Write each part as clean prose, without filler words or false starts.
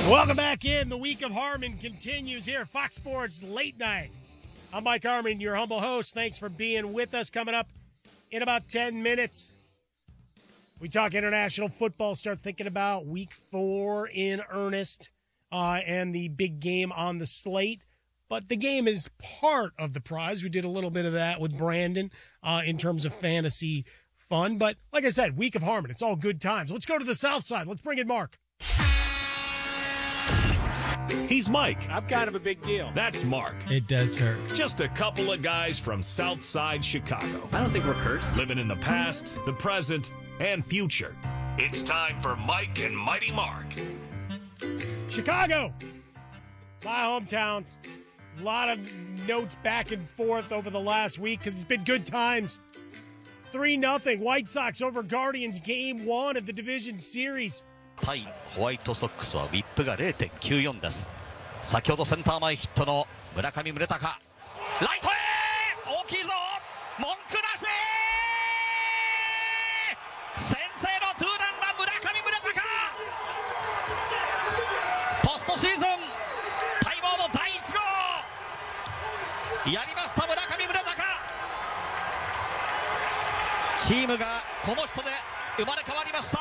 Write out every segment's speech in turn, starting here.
Welcome back in. The Week of Harmon continues here at Fox Sports Late Night. I'm Mike Harmon, your humble host. Thanks for being with us. Coming up in about 10 minutes, we talk international football, start thinking about Week 4 in earnest and the big game on the slate. But the game is part of the prize. We did a little bit of that with Brandon in terms of fantasy fun. But like I said, Week of Harmon, it's all good times. Let's go to the South Side. Let's bring in Mark. He's Mike. I'm kind of a big deal. That's Mark. It does hurt. Just a couple of guys from Southside Chicago. I don't think we're cursed. Living in the past, the present, and future. It's time for Mike and Mighty Mark. Chicago, my hometown. A lot of notes back and forth over the last week because it's been good times. 3-0 White Sox over Guardians Game 1 of the Division Series. 対ホワイトソックスはウィップが 0.94 です。先ほどセンター前ヒットの村上宗隆、ライトへ大きいぞ、文句なし、先制のツーランは村上宗隆、ポストシーズン待望の第1号、やりました村上宗隆、チームがこの人で生まれ変わりました。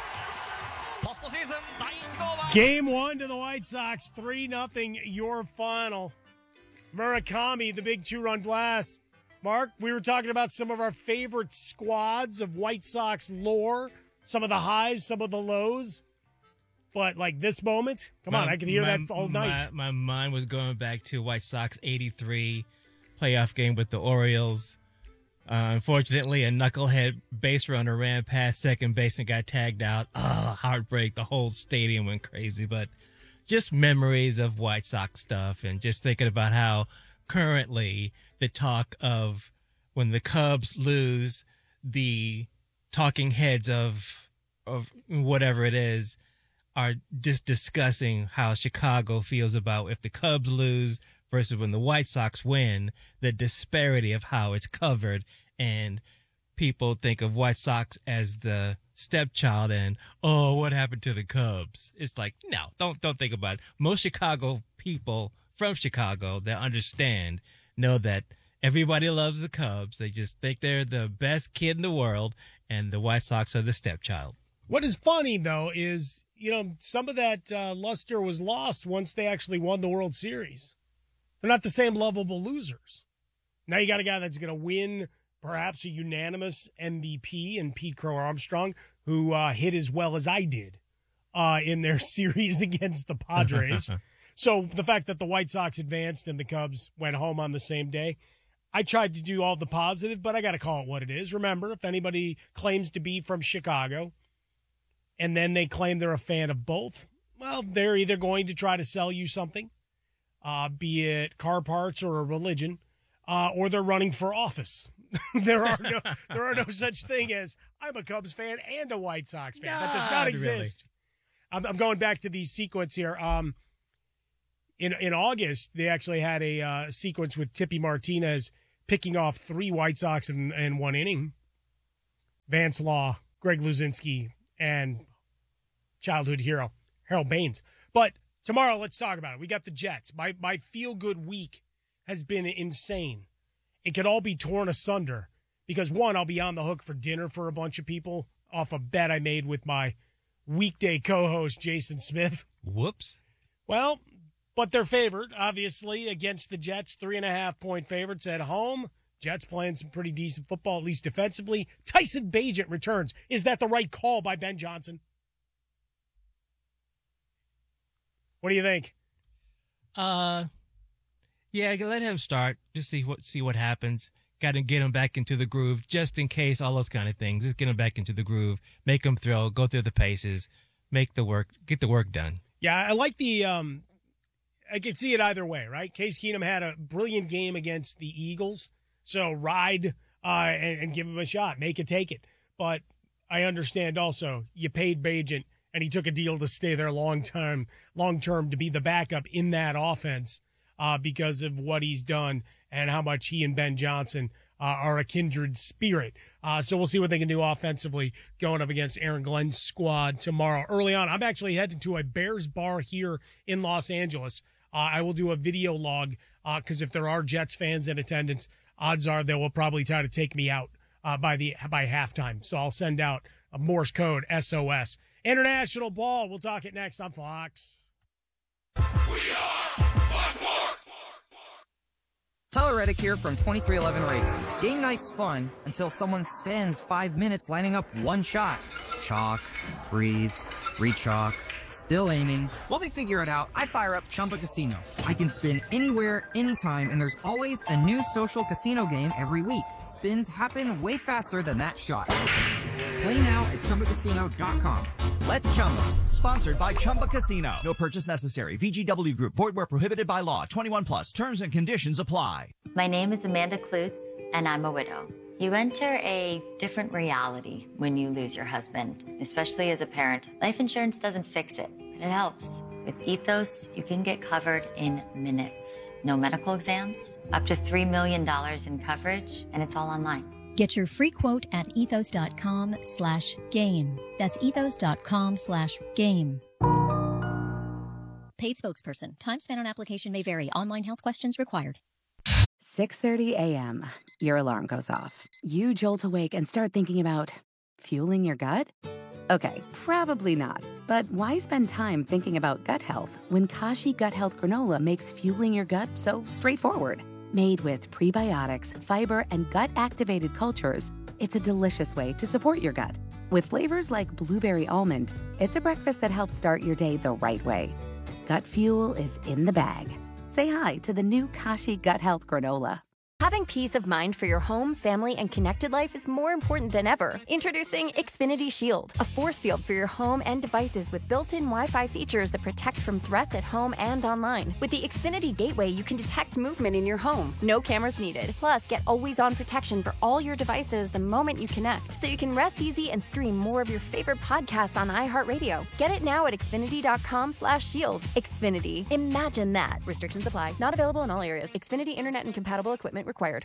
Game 1 to the White Sox, 3-0 your final. Murakami, the big 2-run blast. Mark, we were talking about some of our favorite squads of White Sox lore, some of the highs, some of the lows. But like this moment, come on, I can hear that all night. My mind was going back to White Sox 83 playoff game with the Orioles. Unfortunately, a knucklehead base runner ran past second base and got tagged out. Heartbreak. The whole stadium went crazy. But just memories of White Sox stuff and just thinking about how currently the talk of when the Cubs lose, the talking heads of whatever it is are just discussing how Chicago feels about if the Cubs lose versus when the White Sox win, the disparity of how it's covered, and people think of White Sox as the stepchild and, oh, what happened to the Cubs? It's like, no, don't think about it. Most Chicago people from Chicago that understand know that everybody loves the Cubs. They just think they're the best kid in the world, and the White Sox are the stepchild. What is funny, though, is, some of that luster was lost once they actually won the World Series. They're not the same lovable losers. Now you got a guy that's going to win perhaps a unanimous MVP in Pete Crow Armstrong, who hit as well as I did in their series against the Padres. So the fact that the White Sox advanced and the Cubs went home on the same day, I tried to do all the positive, but I got to call it what it is. Remember, if anybody claims to be from Chicago and then they claim they're a fan of both, well, they're either going to try to sell you something, be it car parts or a religion, or they're running for office. there are no such thing as I'm a Cubs fan and a White Sox fan. That does not exist. Really. I'm going back to the sequence here. In August, they actually had a sequence with Tippy Martinez picking off 3 White Sox in one inning. Vance Law, Greg Luzinski, and childhood hero Harold Baines. But tomorrow, let's talk about it. We got the Jets. My feel-good week has been insane. It could all be torn asunder because, one, I'll be on the hook for dinner for a bunch of people off a bet I made with my weekday co-host, Jason Smith. Whoops. Well, but they're favored, obviously, against the Jets, 3.5-point favorites at home. Jets playing some pretty decent football, at least defensively. Tyson Bagent returns. Is that the right call by Ben Johnson? What do you think? Yeah, let him start. Just see what happens. Got to get him back into the groove, just in case, all those kind of things. Just get him back into the groove, make him throw, go through the paces, get the work done. Yeah, I like the. I could see it either way, right? Case Keenum had a brilliant game against the Eagles, so ride and give him a shot, make it, take it. But I understand also you paid Bagent, and he took a deal to stay there long term to be the backup in that offense. Because of what he's done and how much he and Ben Johnson are a kindred spirit. So we'll see what they can do offensively going up against Aaron Glenn's squad tomorrow. Early on, I'm actually headed to a Bears bar here in Los Angeles. I will do a video log because if there are Jets fans in attendance, odds are they will probably try to take me out by halftime. So I'll send out a Morse code SOS. International ball. We'll talk it next on Fox. We are Fox Sports. Tyler Reddick here from 2311 Racing. Game night's fun until someone spends 5 minutes lining up one shot. Chalk, breathe, re-chalk, still aiming. While they figure it out, I fire up Chumba Casino. I can spin anywhere, anytime, and there's always a new social casino game every week. Spins happen way faster than that shot. Play now at ChumbaCasino.com. Let's Chumba. Sponsored by Chumba Casino. No purchase necessary. VGW Group. Void where prohibited by law. 21 plus. Terms and conditions apply. My name is Amanda Klutz, and I'm a widow. You enter a different reality when you lose your husband, especially as a parent. Life insurance doesn't fix it, but it helps. With Ethos, you can get covered in minutes. No medical exams, up to $3 million in coverage, and it's all online. Get your free quote at ethos.com/game. That's ethos.com/game. Paid spokesperson. Time spent on application may vary. Online health questions required. 6:30 a.m. Your alarm goes off. You jolt awake and start thinking about fueling your gut? Okay, probably not. But why spend time thinking about gut health when Kashi Gut Health Granola makes fueling your gut so straightforward? Made with prebiotics, fiber, and gut-activated cultures, it's a delicious way to support your gut. With flavors like blueberry almond, it's a breakfast that helps start your day the right way. Gut fuel is in the bag. Say hi to the new Kashi Gut Health Granola. Having peace of mind for your home, family, and connected life is more important than ever. Introducing Xfinity Shield, a force field for your home and devices with built-in Wi-Fi features that protect from threats at home and online. With the Xfinity Gateway, you can detect movement in your home. No cameras needed. Plus, get always-on protection for all your devices the moment you connect, so you can rest easy and stream more of your favorite podcasts on iHeartRadio. Get it now at Xfinity.com/shield. Xfinity. Imagine that. Restrictions apply. Not available in all areas. Xfinity Internet and compatible equipment required.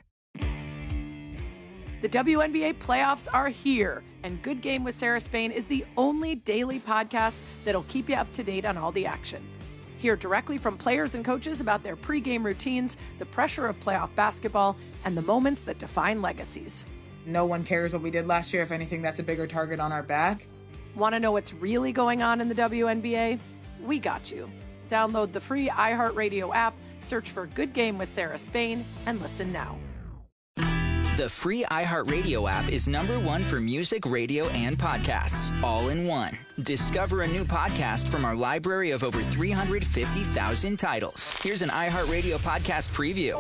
The WNBA playoffs are here, and Good Game with Sarah Spain is the only daily podcast that'll keep you up to date on all the action. Hear directly from players and coaches about their pregame routines, the pressure of playoff basketball, and the moments that define legacies. No one cares what we did last year. If anything, that's a bigger target on our back. Want to know what's really going on in the WNBA? We got you. Download the free iHeartRadio app, search for Good Game with Sarah Spain, and listen now. The free iHeartRadio app is #1 for music, radio, and podcasts, all in one. Discover a new podcast from our library of over 350,000 titles. Here's an iHeartRadio podcast preview.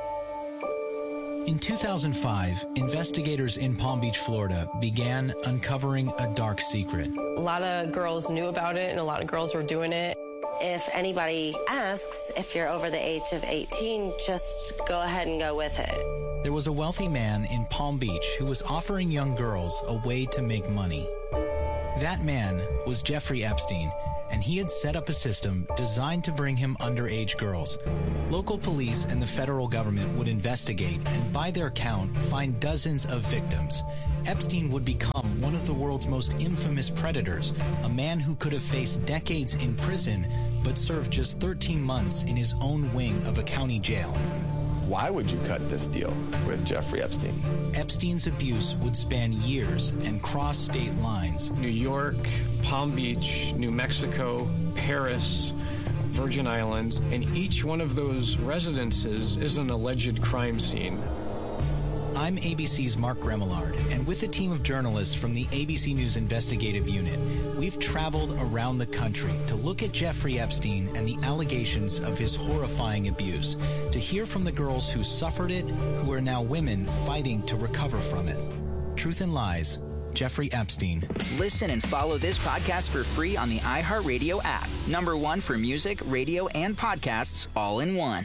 In 2005, investigators in Palm Beach, Florida, began uncovering a dark secret. A lot of girls knew about it, and a lot of girls were doing it. If anybody asks if you're over the age of 18, just go ahead and go with it. There was a wealthy man in Palm Beach who was offering young girls a way to make money. That man was Jeffrey Epstein, and he had set up a system designed to bring him underage girls. Local police and the federal government would investigate and, by their count, find dozens of victims. Epstein would become one of the world's most infamous predators, a man who could have faced decades in prison but served just 13 months in his own wing of a county jail. Why would you cut this deal with Jeffrey Epstein? Epstein's abuse would span years and cross state lines. New York, Palm Beach, New Mexico, Paris, Virgin Islands, and each one of those residences is an alleged crime scene. I'm ABC's Mark Remillard, and with a team of journalists from the ABC News Investigative Unit, we've traveled around the country to look at Jeffrey Epstein and the allegations of his horrifying abuse, to hear from the girls who suffered it, who are now women fighting to recover from it. Truth and Lies, Jeffrey Epstein. Listen and follow this podcast for free on the iHeartRadio app. #1 for music, radio, and podcasts, all in one.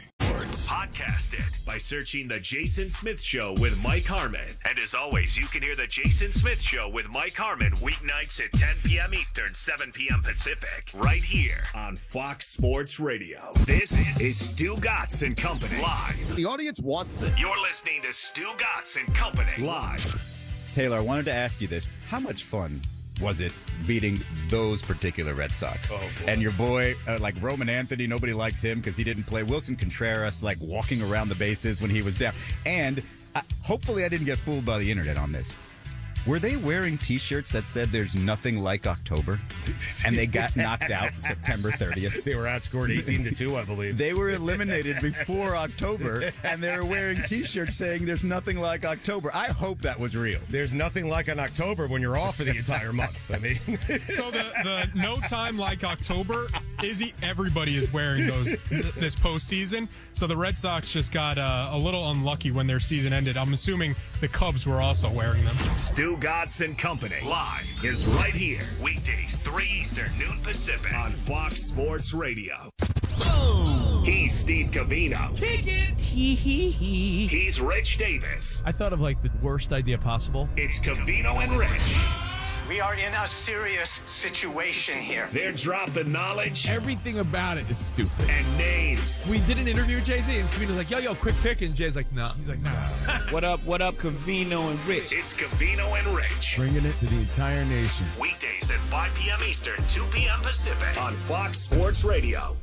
Sports. Podcast it by searching The Jason Smith Show with Mike Harmon. And as always, you can hear The Jason Smith Show with Mike Harmon weeknights at 10 p.m. Eastern, 7 p.m. Pacific, right here on Fox Sports Radio. This is Stu Gatz and Company live. The audience wants this. You're listening to Stu Gatz and Company live. Taylor, I wanted to ask you this. How much fun was it beating those particular Red Sox? And your boy, like Roman Anthony, nobody likes him because he didn't play. Wilson Contreras, like walking around the bases when he was down. And hopefully I didn't get fooled by the internet on this. Were they wearing T-shirts that said there's nothing like October? And they got knocked out September 30th. They were outscored 18-2, I believe. They were eliminated before October, and they were wearing T-shirts saying there's nothing like October. I hope that was real. There's nothing like an October when you're off for the entire month. I mean, so the no time like October, everybody is wearing those this postseason. So the Red Sox just got a little unlucky when their season ended. I'm assuming the Cubs were also wearing them. Stu Gatz and Company live is right here. Weekdays, 3 Eastern, noon Pacific on Fox Sports Radio. Boom! He's Steve Covino. Kick it! Hee. He's Rich Davis. I thought of like the worst idea possible. It's Covino and Rich. We are in a serious situation here. They're dropping knowledge. Everything about it is stupid. And names. We did an interview with Jay-Z, and Covino's like, yo, quick pick. And Jay's like, no. He's like, nah. What up, Covino and Rich? It's Covino and Rich. Bringing it to the entire nation. Weekdays at 5 p.m. Eastern, 2 p.m. Pacific on Fox Sports Radio.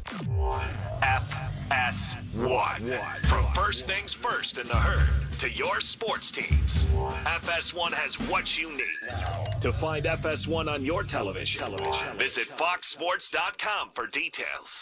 FS1. From first things first in the herd to your sports teams, FS1 has what you need. To find FS1 on your television, visit foxsports.com for details.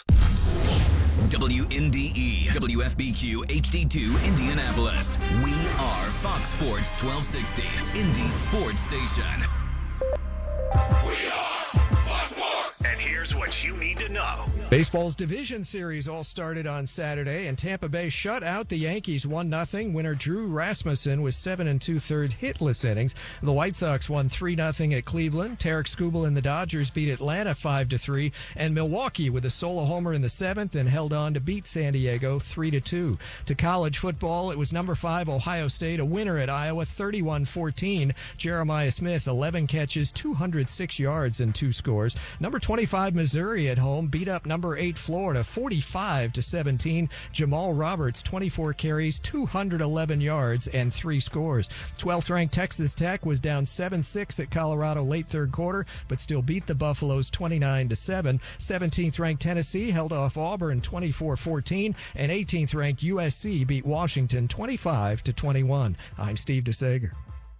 WNDE, WFBQ, HD2, Indianapolis. We are Fox Sports 1260, Indy Sports Station. We are Fox Sports. And here's what you need to know. Baseball's division series all started on Saturday, and Tampa Bay shut out the Yankees 1-0. Winner Drew Rasmussen with 7 2/3 hitless innings. The White Sox won 3-0 at Cleveland. Tarek Skubal and the Dodgers beat Atlanta 5-3, and Milwaukee with a solo homer in the 7th and held on to beat San Diego 3-2. To college football, it was number 5 Ohio State, a winner at Iowa 31-14. Jeremiah Smith 11 catches, 206 yards and 2 scores. Number 25 Missouri at home beat up number 8 Florida 45-17. Jamal Roberts 24 carries, 211 yards and 3 scores. 12th ranked Texas Tech was down 7-6 at Colorado late third quarter, but still beat the Buffaloes 29-7. 17th ranked Tennessee held off Auburn 24-14, and 18th ranked USC beat Washington 25-21. I'm Steve DeSager.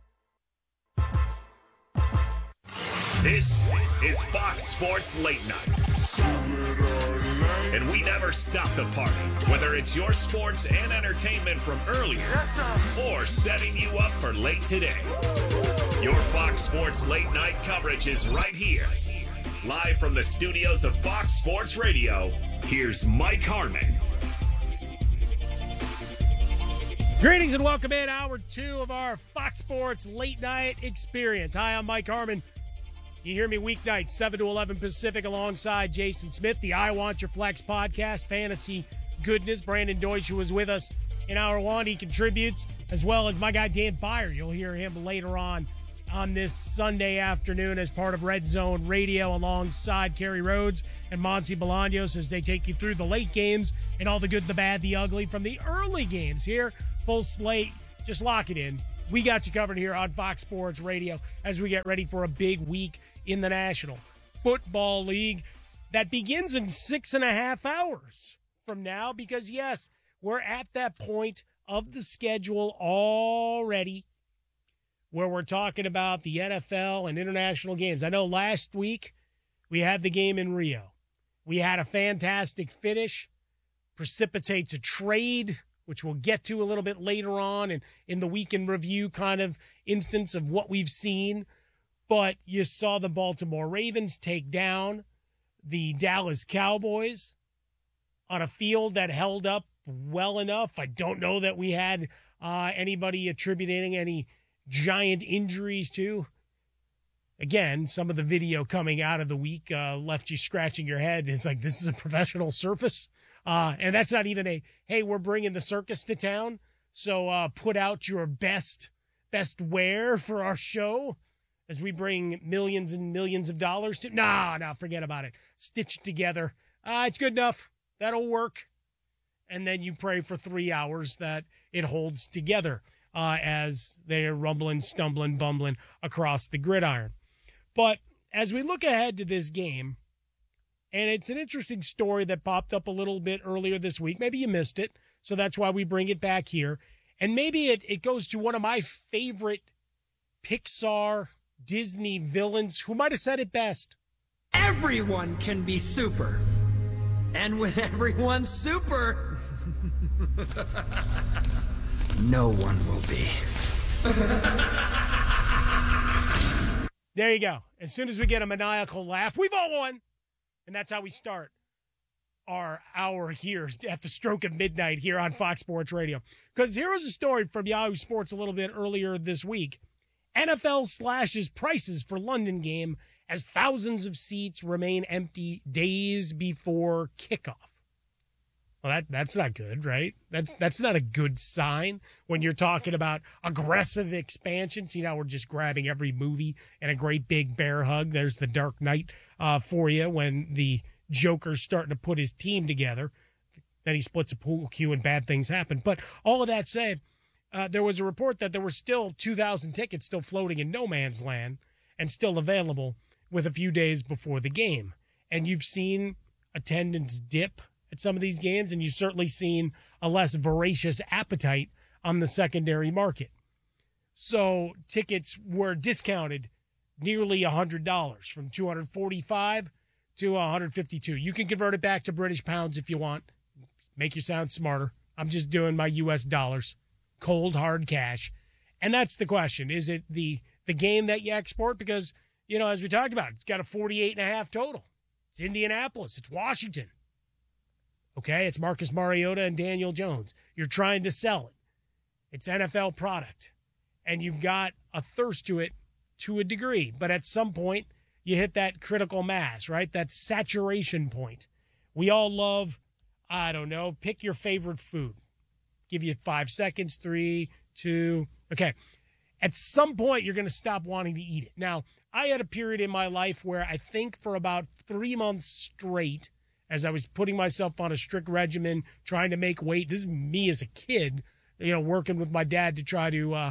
This is Fox Sports Late Night. And we never stop the party, whether it's your sports and entertainment from earlier or setting you up for late today. Your Fox Sports Late Night coverage is right here. Live from the studios of Fox Sports Radio, here's Mike Harmon. Greetings and welcome in Hour 2 of our Fox Sports Late Night Experience. Hi, I'm Mike Harmon. You hear me weeknights, 7 to 11 Pacific, alongside Jason Smith, the I Want Your Flex podcast, fantasy goodness. Brandon Deutsch, who was with us in Hour 1, he contributes, as well as my guy Dan Byer. You'll hear him later on this Sunday afternoon as part of Red Zone Radio, alongside Kerry Rhodes and Monty Bolaños, as they take you through the late games and all the good, the bad, the ugly from the early games here. Full slate. Just lock it in. We got you covered here on Fox Sports Radio as we get ready for a big week in the National Football League that begins in 6.5 hours from now, because, yes, we're at that point of the schedule already where we're talking about the NFL and international games. I know last week we had the game in Rio. We had a fantastic finish, precipitates a trade, which we'll get to a little bit later on and in the weekend review kind of instance of what we've seen. But you saw the Baltimore Ravens take down the Dallas Cowboys on a field that held up well enough. I don't know that we had anybody attributing any giant injuries to. Again, some of the video coming out of the week left you scratching your head. It's like, this is a professional surface. And that's not even hey, we're bringing the circus to town, so put out your best wear for our show as we bring millions and millions of dollars to. No, forget about it. Stitch it together. It's good enough. That'll work. And then you pray for 3 hours that it holds together as they're rumbling, stumbling, bumbling across the gridiron. But as we look ahead to this game, and it's an interesting story that popped up a little bit earlier this week. Maybe you missed it, so that's why we bring it back here. And maybe it goes to one of my favorite Pixar, Disney villains who might have said it best. Everyone can be super. And when everyone's super, no one will be. There you go. As soon as we get a maniacal laugh, we've all won. And that's how we start our hour here at the stroke of midnight here on Fox Sports Radio. Because here was a story from Yahoo Sports a little bit earlier this week. NFL slashes prices for London game as thousands of seats remain empty days before kickoff. Well, that's not good, right? That's not a good sign when you're talking about aggressive expansion. See, now we're just grabbing every movie and a great big bear hug. There's the Dark Knight for you when the Joker's starting to put his team together. Then he splits a pool cue and bad things happen. But all of that said, there was a report that there were still 2,000 tickets still floating in no man's land and still available with a few days before the game. And you've seen attendance dip at some of these games, and you've certainly seen a less voracious appetite on the secondary market. So tickets were discounted nearly $100 from $245 to $152. You can convert it back to British pounds if you want. Make you sound smarter. I'm just doing my U.S. dollars, cold, hard cash. And that's the question. Is it the game that you export? Because, as we talked about, it's got a 48.5 total. It's Indianapolis. It's Washington. Okay, it's Marcus Mariota and Daniel Jones. You're trying to sell it. It's NFL product. And you've got a thirst to it to a degree. But at some point, you hit that critical mass, right? That saturation point. We all love, pick your favorite food. Give you 5 seconds, 3, 2. Okay. At some point, you're going to stop wanting to eat it. Now, I had a period in my life where I think for about 3 months straight, as I was putting myself on a strict regimen, trying to make weight. This is me as a kid, working with my dad to try to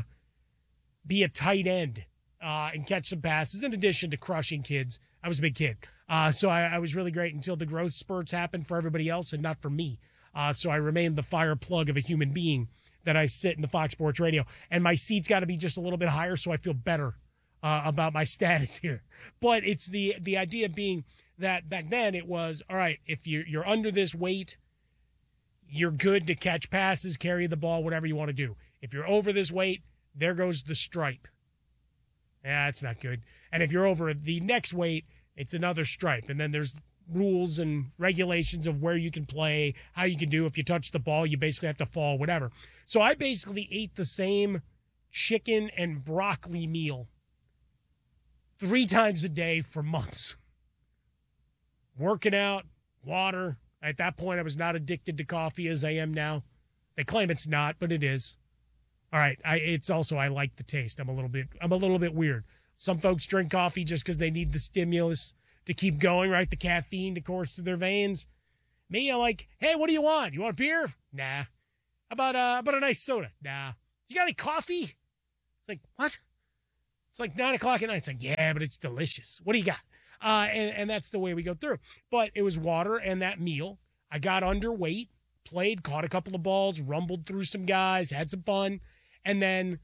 be a tight end and catch some passes, in addition to crushing kids. I was a big kid. So I was really great until the growth spurts happened for everybody else and not for me. So I remained the fire plug of a human being that I sit in the Fox Sports Radio. And my seat's got to be just a little bit higher so I feel better about my status here. But it's the idea being that back then it was, all right, if you're under this weight, you're good to catch passes, carry the ball, whatever you want to do. If you're over this weight, there goes the stripe. Yeah, that's not good. And if you're over the next weight, it's another stripe. And then there's rules and regulations of where you can play, how you can do. If you touch the ball, you basically have to fall, whatever. So I basically ate the same chicken and broccoli meal 3 times a day for months. Working out, water. At that point, I was not addicted to coffee as I am now. They claim it's not, but it is. All right, it's also I like the taste. I'm a little bit weird. Some folks drink coffee just because they need the stimulus to keep going, right? The caffeine to course through their veins. Me, I'm like, hey, what do you want? You want beer? Nah. How about a nice soda? Nah. You got any coffee? It's like, what? It's like 9 o'clock at night. It's like, yeah, but it's delicious. What do you got? And that's the way we go through. But it was water and that meal. I got underweight, played, caught a couple of balls, rumbled through some guys, had some fun, and then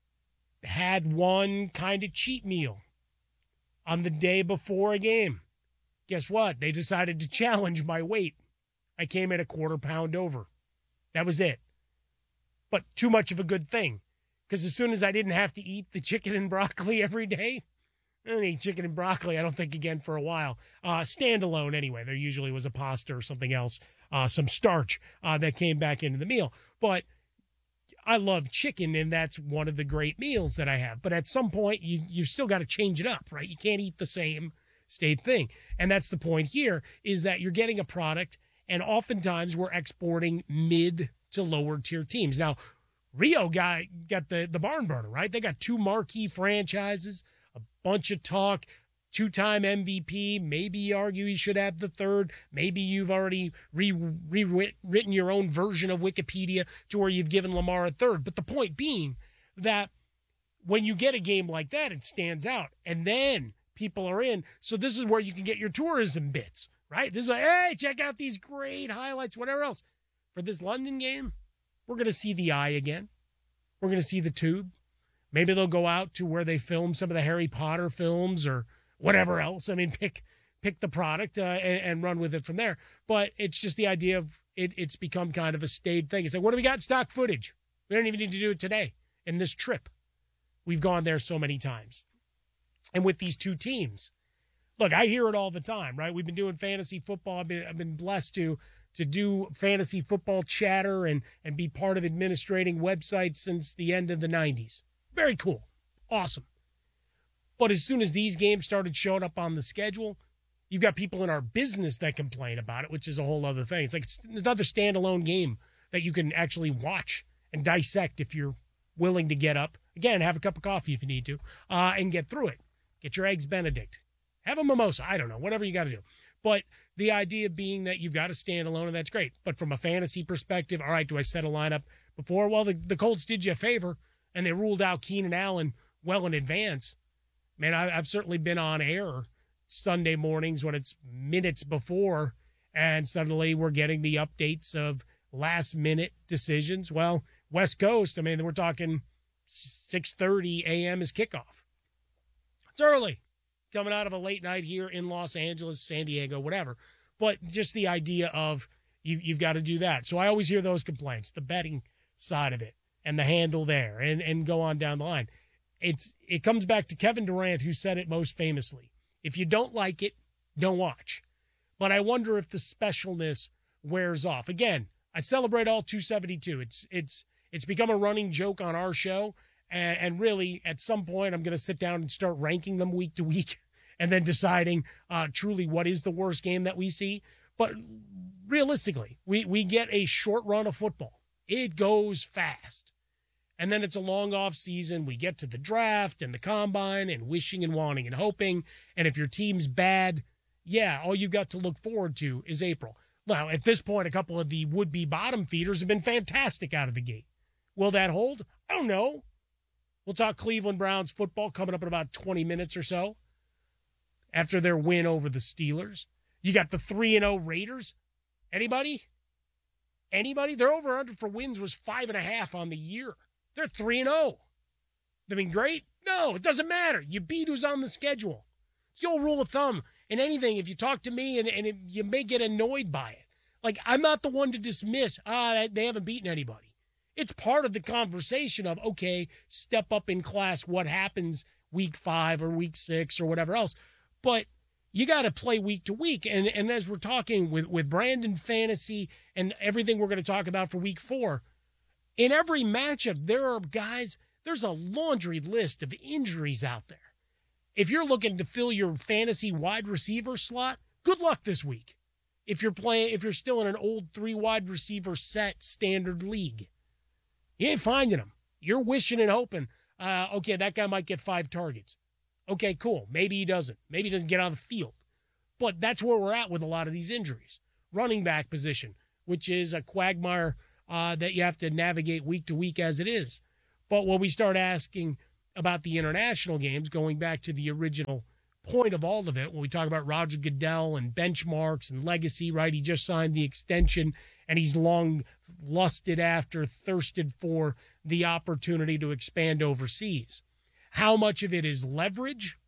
had one kind of cheat meal on the day before a game. Guess what? They decided to challenge my weight. I came in a quarter pound over. That was it. But too much of a good thing. Because as soon as I didn't have to eat the chicken and broccoli every day, I didn't eat chicken and broccoli, I don't think, again for a while. Standalone anyway. There usually was a pasta or something else, some starch that came back into the meal. But I love chicken, and that's one of the great meals that I have. But at some point, you've still got to change it up, right? You can't eat the same thing. And that's the point here, is that you're getting a product, And oftentimes we're exporting mid to lower tier teams. Now, Rio got the barn burner, right? They got 2 marquee franchises, a bunch of talk, 2-time MVP. Maybe you argue he should have the 3rd. Maybe you've already rewritten your own version of Wikipedia to where you've given Lamar a 3rd. But the point being that when you get a game like that, it stands out. And then people are in. So this is where you can get your tourism bits, right? This is like, hey, check out these great highlights, whatever else. For this London game, we're going to see the Eye again. We're going to see the Tube. Maybe they'll go out to where they film some of the Harry Potter films or whatever else. I mean, pick the product and run with it from there. But it's just the idea of it's become kind of a staid thing. It's like, what do we got? Stock footage. We don't even need to do it today. In this trip, we've gone there so many times. And with these 2 teams, look, I hear it all the time, right? We've been doing fantasy football. I've been blessed to do fantasy football chatter and be part of administrating websites since the end of the 90s. Very cool. Awesome. But as soon as these games started showing up on the schedule, you've got people in our business that complain about it, which is a whole other thing. It's like it's another standalone game that you can actually watch and dissect if you're willing to get up. Again, have a cup of coffee if you need to, and get through it. Get your eggs Benedict. Have a mimosa. I don't know. Whatever you got to do. But the idea being that you've got a standalone, and that's great. But from a fantasy perspective, all right, do I set a lineup before? Well, the Colts did you a favor, and they ruled out Keenan Allen well in advance. Man, I've certainly been on air Sunday mornings when it's minutes before, and suddenly we're getting the updates of last-minute decisions. Well, West Coast, I mean, we're talking 6:30 a.m. is kickoff. It's early, coming out of a late night here in Los Angeles, San Diego, whatever. But just the idea of you've got to do that. So I always hear those complaints, the betting side of it and the handle there and go on down the line. It comes back to Kevin Durant, who said it most famously. If you don't like it, don't watch. But I wonder if the specialness wears off. Again, I celebrate all 272. It's become a running joke on our show. And really, at some point, I'm going to sit down and start ranking them week to week and then deciding truly what is the worst game that we see. But realistically, we get a short run of football. It goes fast. And then it's a long off season. We get to the draft and the combine and wishing and wanting and hoping. And if your team's bad, yeah, all you've got to look forward to is April. Now, at this point, a couple of the would-be bottom feeders have been fantastic out of the gate. Will that hold? I don't know. We'll talk Cleveland Browns football coming up in about 20 minutes or so after their win over the Steelers. You got the 3-0 Raiders. Anybody? Their over-under for wins was 5.5 on the year. They're 3-0. I mean, great? No, it doesn't matter. You beat who's on the schedule. It's the old rule of thumb. In anything, if you talk to me and you may get annoyed by it. Like, I'm not the one to dismiss, they haven't beaten anybody. It's part of the conversation of, okay, step up in class, what happens week 5 or week 6 or whatever else. But you got to play week to week. And as we're talking with Brandon Fantasy and everything we're going to talk about for week 4, in every matchup, there are guys, there's a laundry list of injuries out there. If you're looking to fill your fantasy wide receiver slot, good luck this week. If you're still in an old 3 wide receiver set standard league, you ain't finding them. You're wishing and hoping, okay, that guy might get 5 targets. Okay, cool. Maybe he doesn't. Maybe he doesn't get on the field. But that's where we're at with a lot of these injuries. Running back position, which is a quagmire that you have to navigate week to week as it is. But when we start asking about the international games, going back to the original point of all of it, when we talk about Roger Goodell and benchmarks and legacy, right? He just signed the extension, and he's long thirsted for the opportunity to expand overseas. How much of it is leverage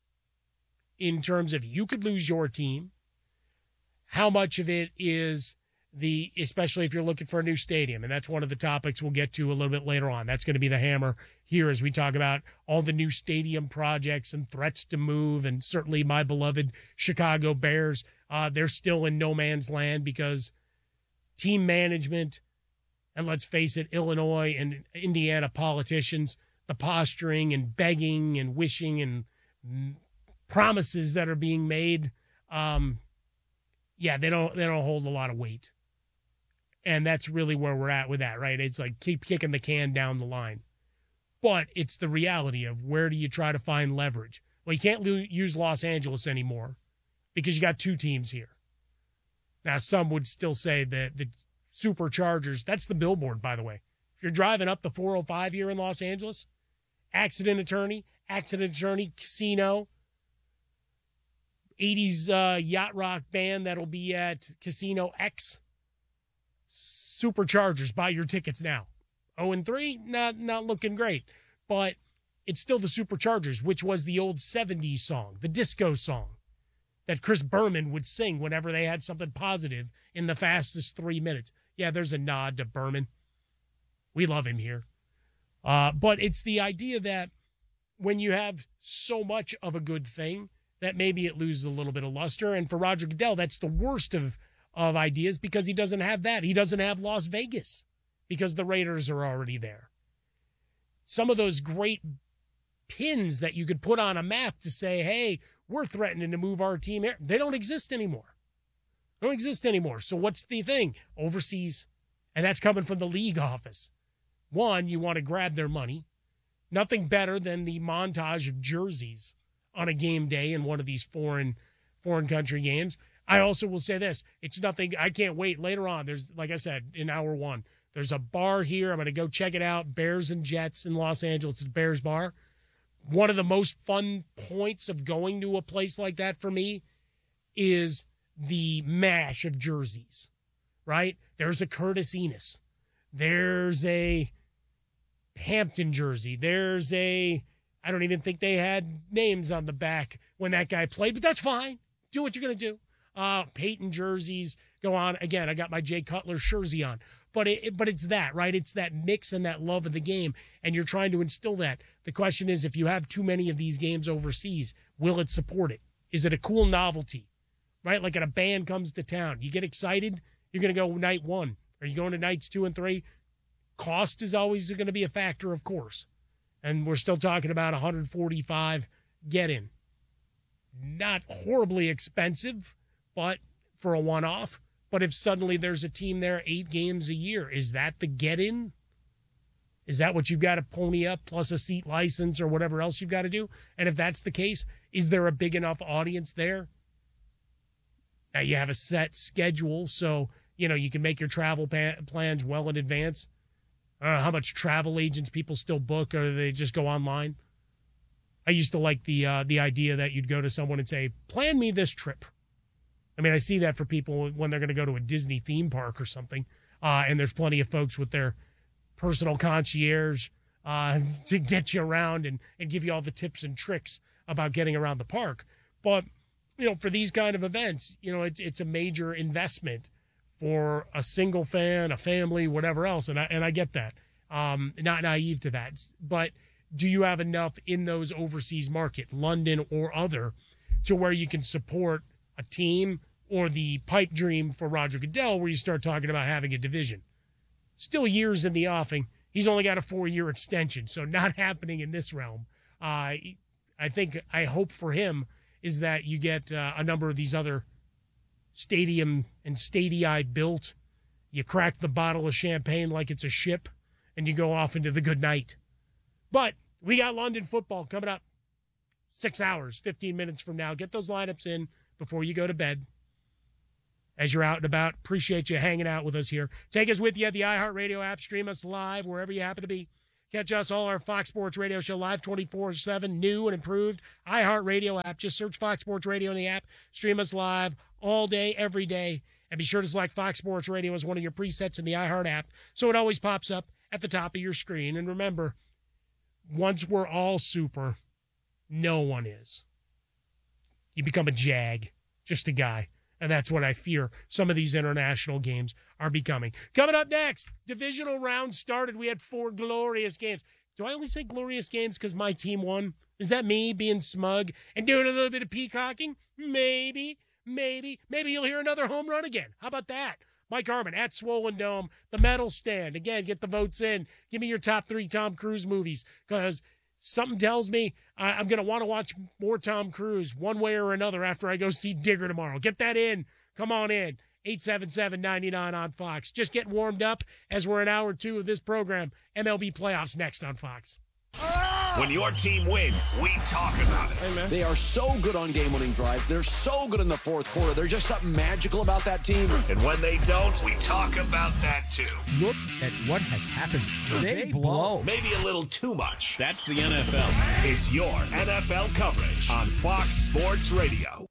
in terms of you could lose your team? How much of it is especially if you're looking for a new stadium, and that's one of the topics we'll get to a little bit later on. That's going to be the hammer here as we talk about all the new stadium projects and threats to move, and certainly my beloved Chicago Bears. They're still in no man's land because team management, and let's face it, Illinois and Indiana politicians, the posturing and begging and wishing and promises that are being made, yeah, they don't hold a lot of weight. And that's really where we're at with that, right? It's like keep kicking the can down the line. But it's the reality of where do you try to find leverage? Well, you can't use Los Angeles anymore because you got two teams here. Now, some would still say that the Superchargers, that's the billboard, by the way. If you're driving up the 405 here in Los Angeles, accident attorney, casino, 80s yacht rock band that'll be at Casino X. Superchargers, buy your tickets now. 0-3, not looking great. But it's still the Superchargers, which was the old 70s song, the disco song that Chris Berman would sing whenever they had something positive in the fastest 3 minutes. Yeah, there's a nod to Berman. We love him here. But it's the idea that when you have so much of a good thing, that maybe it loses a little bit of luster. And for Roger Goodell, that's the worst of ideas because he doesn't have that. He doesn't have Las Vegas because the Raiders are already there. Some of those great pins that you could put on a map to say, hey, we're threatening to move our team here, they don't exist anymore. So what's the thing? Overseas. And that's coming from the league office. One, you want to grab their money. Nothing better than the montage of jerseys on a game day in one of these foreign country games. I also will say this. It's nothing. I can't wait. Later on, there's, like I said, in hour one, there's a bar here. I'm going to go check it out. Bears and Jets in Los Angeles. It's Bears Bar. One of the most fun points of going to a place like that for me is the mash of jerseys, right? There's a Curtis Enos. There's a Hampton jersey. There's I don't even think they had names on the back when that guy played, but that's fine. Do what you're going to do. Peyton jerseys go on. Again, I got my Jay Cutler jersey on. But it's that, right? It's that mix and that love of the game, and you're trying to instill that. The question is, if you have too many of these games overseas, will it support it? Is it a cool novelty, right? Like a band comes to town. You get excited, you're going to go night one. Are you going to nights 2 and 3? Cost is always going to be a factor, of course. And we're still talking about $145 get-in. Not horribly expensive, but for a one-off. But if suddenly there's a team there 8 games a year, is that the get-in? Is that what you've got to pony up plus a seat license or whatever else you've got to do? And if that's the case, is there a big enough audience there? Now you have a set schedule, so you can make your travel plans well in advance. I don't know how much travel agents people still book, or they just go online. I used to like the idea that you'd go to someone and say, plan me this trip. I mean, I see that for people when they're going to go to a Disney theme park or something, and there's plenty of folks with their personal concierge to get you around and give you all the tips and tricks about getting around the park. But, for these kind of events, it's a major investment for a single fan, a family, whatever else, and I get that. Not naive to that. But do you have enough in those overseas market, London or other, to where you can support a team or the pipe dream for Roger Goodell where you start talking about having a division? Still years in the offing. He's only got a 4-year extension, so not happening in this realm. I hope for him is that you get a number of these other stadium and stadia built. You crack the bottle of champagne like it's a ship, and you go off into the good night. But we got London football coming up 6 hours, 15 minutes from now. Get those lineups in before you go to bed. As you're out and about, appreciate you hanging out with us here. Take us with you at the iHeartRadio app. Stream us live wherever you happen to be. Catch us, all our Fox Sports Radio show live 24/7, new and improved iHeartRadio app. Just search Fox Sports Radio in the app. Stream us live all day, every day. And be sure to select Fox Sports Radio as one of your presets in the iHeart app so it always pops up at the top of your screen. And remember, once we're all super, no one is. You become a jag, just a guy. And that's what I fear some of these international games are becoming. Coming up next, divisional round started. We had 4 glorious games. Do I only say glorious games because my team won? Is that me being smug and doing a little bit of peacocking? Maybe you'll hear another home run again. How about that? Mike Harmon at Swollen Dome, the medal stand. Again, get the votes in. Give me your top 3 Tom Cruise movies because something tells me I'm going to want to watch more Tom Cruise one way or another after I go see Digger tomorrow. Get that in Come on in. 877-99 on Fox. Just getting warmed up as we're in hour 2 of this program. MLB playoffs next on Fox. When your team wins, we talk about it. Hey, man. They are so good on game-winning drives. They're so good in the fourth quarter. There's just something magical about that team. And when they don't, we talk about that too. Look at what has happened. They blow. Maybe a little too much. That's the NFL. It's your NFL coverage on Fox Sports Radio.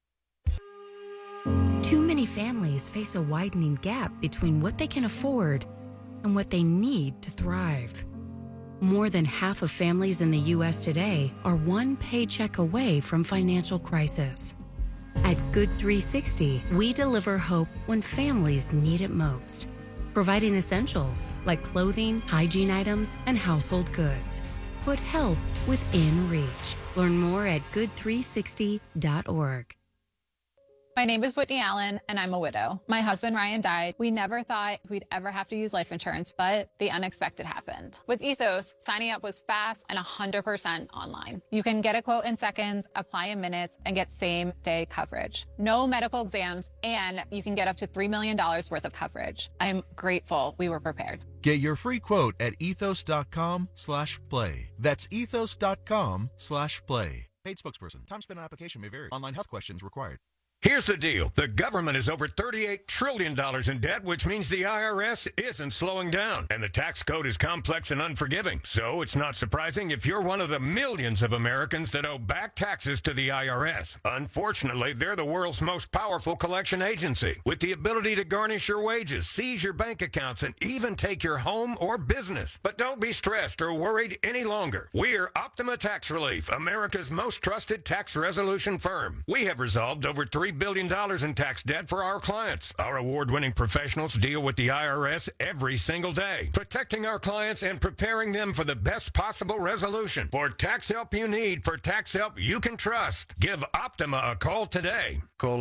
Too many families face a widening gap between what they can afford and what they need to thrive. More than half of families in the U.S. today are one paycheck away from financial crisis. At Good 360, we deliver hope when families need it most, providing essentials like clothing, hygiene items, and household goods. Put help within reach. Learn more at good360.org. My name is Whitney Allen, and I'm a widow. My husband, Ryan, died. We never thought we'd ever have to use life insurance, but the unexpected happened. With Ethos, signing up was fast and 100% online. You can get a quote in seconds, apply in minutes, and get same-day coverage. No medical exams, and you can get up to $3 million worth of coverage. I'm grateful we were prepared. Get your free quote at ethos.com/play. That's ethos.com/play. Paid spokesperson. Time spent on application may vary. Online health questions required. Here's the deal. The government is over $38 trillion in debt, which means the IRS isn't slowing down. And the tax code is complex and unforgiving. So it's not surprising if you're one of the millions of Americans that owe back taxes to the IRS. Unfortunately, they're the world's most powerful collection agency, with the ability to garnish your wages, seize your bank accounts, and even take your home or business. But don't be stressed or worried any longer. We're Optima Tax Relief, America's most trusted tax resolution firm. We have resolved over $3 billion in tax debt for our clients. Our award-winning professionals deal with the IRS every single day, protecting our clients and preparing them for the best possible resolution. For tax help you need, for tax help you can trust, give Optima a call today. Call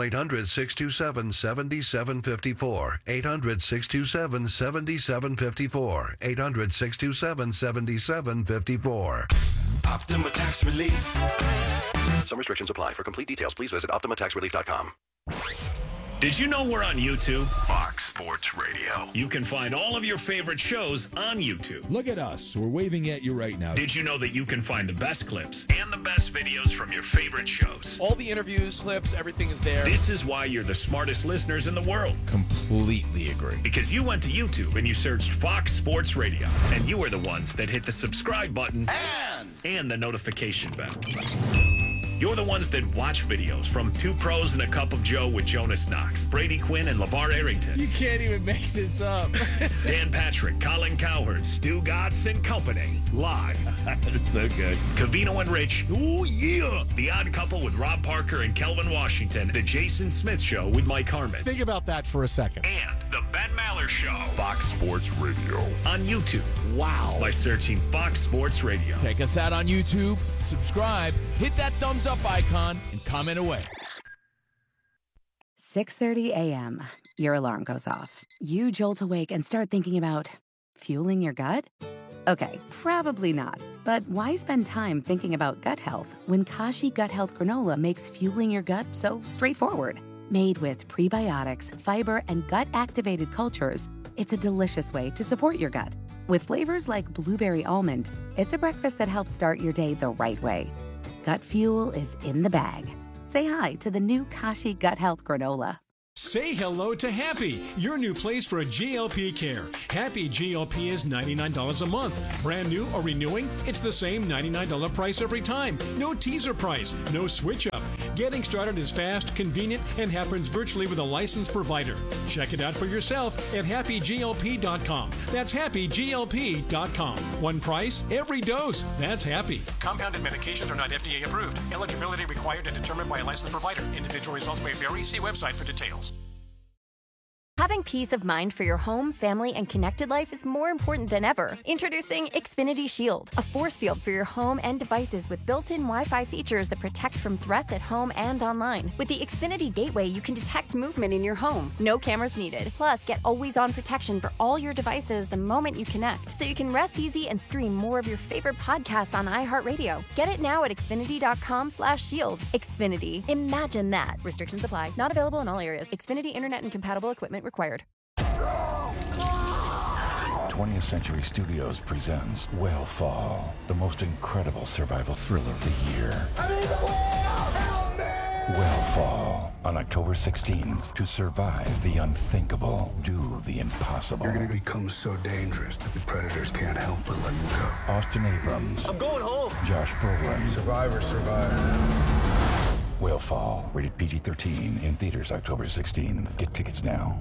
800-627-7754. 800-627-7754. 800-627-7754. Optima Tax Relief. Some restrictions apply. For complete details, please visit OptimaTaxRelief.com. Did you know we're on YouTube? Fox Sports Radio. You can find all of your favorite shows on YouTube. Look at us. We're waving at you right now. Did you know that you can find the best clips and the best videos from your favorite shows? All the interviews, clips, everything is there. This is why you're the smartest listeners in the world. Completely agree. Because you went to YouTube and you searched Fox Sports Radio, and you were the ones that hit the subscribe button and the notification bell. You're the ones that watch videos from Two Pros and a Cup of Joe with Jonas Knox, Brady Quinn, and LeVar Arrington. You can't even make this up. Dan Patrick, Colin Cowherd, Stu Gatz and company. Live. It's so good. Covino and Rich. Oh, yeah. The Odd Couple with Rob Parker and Kelvin Washington. The Jason Smith Show with Mike Harmon. Think about that for a second. And the Ben Maller Show. Fox Sports Radio. On YouTube. Wow. By searching Fox Sports Radio. Check us out on YouTube. Subscribe. Hit that thumbs up icon and comment away. 6:30 a.m. Your alarm goes off. You jolt awake and start thinking about fueling your gut? Okay, probably not. But why spend time thinking about gut health when Kashi Gut Health Granola makes fueling your gut so straightforward? Made with prebiotics, fiber, and gut-activated cultures, it's a delicious way to support your gut. With flavors like blueberry almond, it's a breakfast that helps start your day the right way. Gut fuel is in the bag. Say hi to the new Kashi Gut Health Granola. Say hello to Happy, your new place for a GLP care. Happy GLP is $99 a month. Brand new or renewing, it's the same $99 price every time. No teaser price, no switch up. Getting started is fast, convenient, and happens virtually with a licensed provider. Check it out for yourself at happyglp.com. That's happyglp.com. One price, every dose. That's Happy. Compounded medications are not FDA approved. Eligibility required and determined by a licensed provider. Individual results may vary. See website for details. Having peace of mind for your home, family, and connected life is more important than ever. Introducing Xfinity Shield, a force field for your home and devices with built-in Wi-Fi features that protect from threats at home and online. With the Xfinity Gateway, you can detect movement in your home. No cameras needed. Plus, get always-on protection for all your devices the moment you connect, so you can rest easy and stream more of your favorite podcasts on iHeartRadio. Get it now at Xfinity.com/shield. Xfinity. Imagine that. Restrictions apply. Not available in all areas. Xfinity Internet and compatible equipment required. 20th Century Studios presents Whale the most incredible survival thriller of the year. Whale on October 16th. To survive the unthinkable, do the impossible. You're going to become so dangerous that the predators can't help but let you go. Austin Abrams. I'm going home. Josh Brolin. Survivors survive. Whale, rated PG-13, in theaters October 16th. Get tickets now.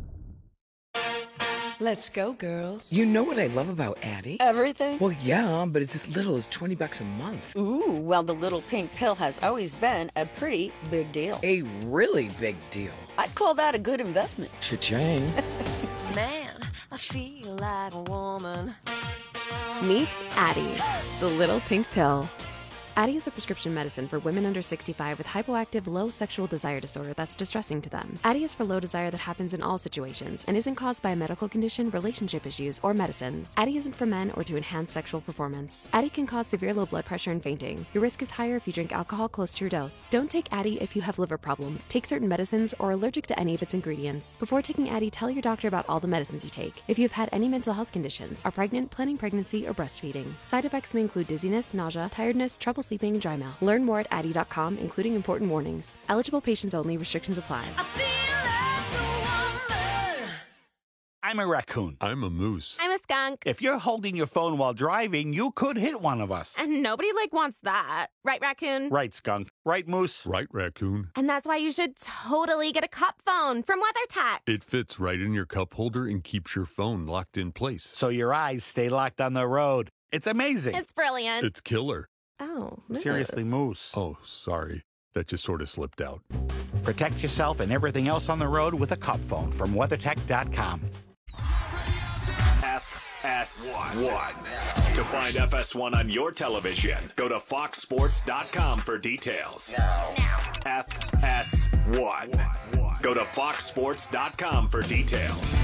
Let's go, girls. You know what I love about Addie? Everything? Well, yeah, but it's as little as $20 a month. Ooh, well, the little pink pill has always been a pretty big deal. A really big deal. I'd call that a good investment. Cha-ching. Man, I feel like a woman. Meet Addie, the little pink pill. Addie is a prescription medicine for women under 65 with hypoactive low sexual desire disorder that's distressing to them. Addie is for low desire that happens in all situations and isn't caused by a medical condition, relationship issues, or medicines. Addie isn't for men or to enhance sexual performance. Addie can cause severe low blood pressure and fainting. Your risk is higher if you drink alcohol close to your dose. Don't take Addie if you have liver problems, take certain medicines, or are allergic to any of its ingredients. Before taking Addie, tell your doctor about all the medicines you take. If you've had any mental health conditions, are pregnant, planning pregnancy, or breastfeeding. Side effects may include dizziness, nausea, tiredness, trouble sleeping, and dry mouth. Learn more at Addie.com, including important warnings. Eligible patients only. Restrictions apply. I'm a raccoon. I'm a moose. I'm a skunk. If you're holding your phone while driving, you could hit one of us. And nobody wants that. Right, raccoon? Right, skunk. Right, moose? Right, raccoon. And that's why you should totally get a cup phone from WeatherTech. It fits right in your cup holder and keeps your phone locked in place. So your eyes stay locked on the road. It's amazing. It's brilliant. It's killer. Oh, moose. Seriously, moose. Oh, sorry. That just sort of slipped out. Protect yourself and everything else on the road with a cup phone from WeatherTech.com. FS1. To find FS1 on your television, go to foxsports.com for details. Now. FS1. Go to foxsports.com for details.